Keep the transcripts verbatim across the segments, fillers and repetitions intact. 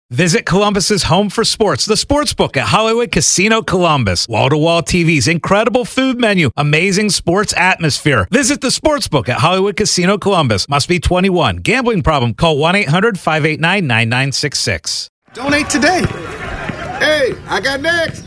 Visit Columbus's home for sports, the Sportsbook at Hollywood Casino Columbus. Wall-to-wall T Vs, incredible food menu, amazing sports atmosphere. Visit the Sportsbook at Hollywood Casino Columbus. Must be twenty-one. Gambling problem? Call one eight hundred five eight nine nine nine six six. Donate today. Hey, I got next.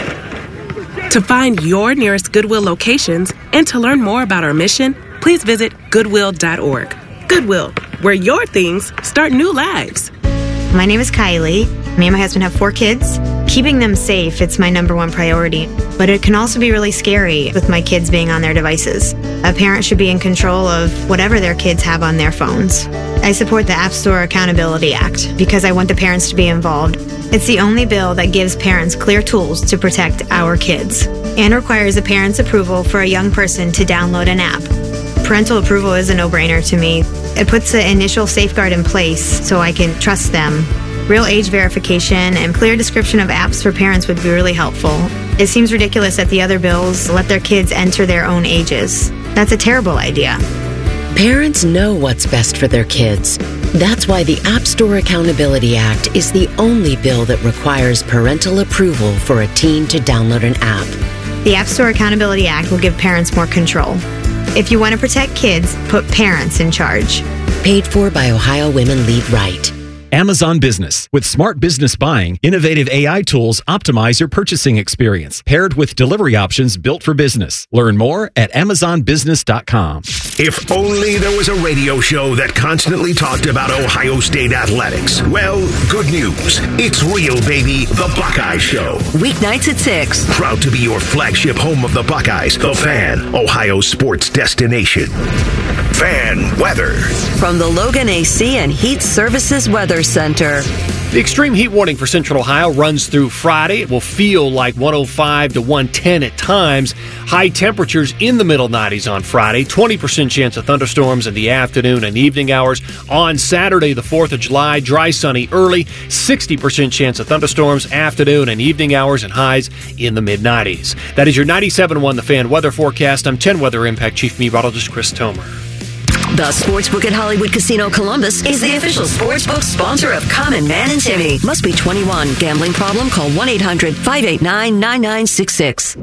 To find your nearest Goodwill locations and to learn more about our mission, please visit goodwill dot org. Goodwill, where your things start new lives. My name is Kylie. Me and my husband have four kids. Keeping them safe, it's my number one priority. But it can also be really scary with my kids being on their devices. A parent should be in control of whatever their kids have on their phones. I support the App Store Accountability Act because I want the parents to be involved. It's the only bill that gives parents clear tools to protect our kids and requires a parent's approval for a young person to download an app. Parental approval is a no-brainer to me. It puts the initial safeguard in place so I can trust them. Real age verification and clear description of apps for parents would be really helpful. It seems ridiculous that the other bills let their kids enter their own ages. That's a terrible idea. Parents know what's best for their kids. That's why the App Store Accountability Act is the only bill that requires parental approval for a teen to download an app. The App Store Accountability Act will give parents more control. If you want to protect kids, put parents in charge. Paid for by Ohio Women Lead Right. Amazon Business. With smart business buying, innovative A I tools optimize your purchasing experience, paired with delivery options built for business. Learn more at amazon business dot com. If only there was a radio show that constantly talked about Ohio State athletics. Well, good news. It's real, baby. The Buckeye Show. Weeknights at six. Proud to be your flagship home of the Buckeyes, The Fan, Ohio sports destination. Fan weather. From the Logan A C and Heat Services Weather Center. The extreme heat warning for Central Ohio runs through Friday. It will feel like one oh five to one ten at times. High temperatures in the middle nineties on Friday. twenty percent chance of thunderstorms in the afternoon and evening hours. On Saturday, the fourth of July, dry, sunny early. sixty percent chance of thunderstorms afternoon and evening hours and highs in the mid nineties. That is your ninety-seven point one The Fan weather forecast. I'm ten Weather Impact Chief Meteorologist Chris Tomer. The Sportsbook at Hollywood Casino Columbus is the official sportsbook sponsor of Common Man and Timmy. Must be twenty-one. Gambling problem? Call one eight hundred five eight nine nine nine six six.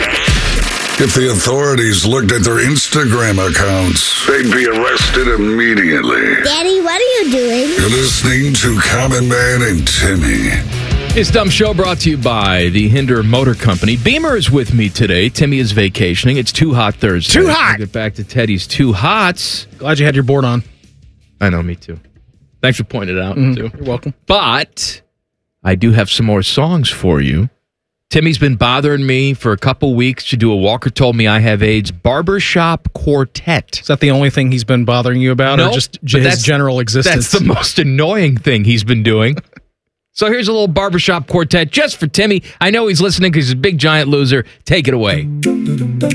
If the authorities looked at their Instagram accounts, they'd be arrested immediately. Daddy, what are you doing? You're listening to Common Man and Timmy. It's Dumb Show brought to you by the Hinder Motor Company. Beamer is with me today. Timmy is vacationing. It's Too Hot Thursday. Too hot! We'll get back to Teddy's Too Hots. Glad you had your board on. I know, me too. Thanks for pointing it out, mm, too. You're welcome. But I do have some more songs for you. Timmy's been bothering me for a couple weeks to do a Walker Told Me I Have AIDS barbershop quartet. Is that the only thing he's been bothering you about, nope, or just his general existence? That's the most annoying thing he's been doing. So here's a little barbershop quartet just for Timmy. I know he's listening because he's a big giant loser. Take it away.